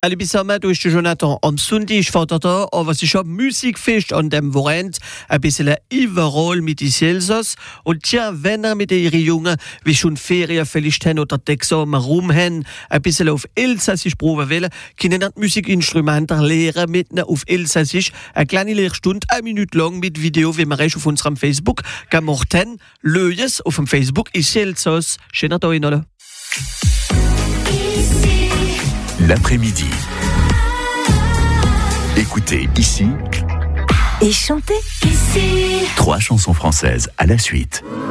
Alle zusammen, du bist Jonathan. Am Sonntag ist Vatertag, aber es ist auch Musikfest an dem Wochenende. Ein bisschen überall mit den Elsass. Und tja, wenn ihr mit ihren Jungen, wie schon Ferien vielleicht haben oder die Examen rum haben, ein bisschen auf Elsassisch proben wollen, können die Musikinstrumente lernen mit auf Elsassisch. Eine kleine Lehrstunde, 1 Minute lang mit Video, wie wir es auf unserem Facebook gemacht haben. Löjes auf dem Facebook ist Elsass. Schöner Tag Ihnen alle. L'après-midi. Écoutez ici et chantez ici. 3 chansons françaises à la suite.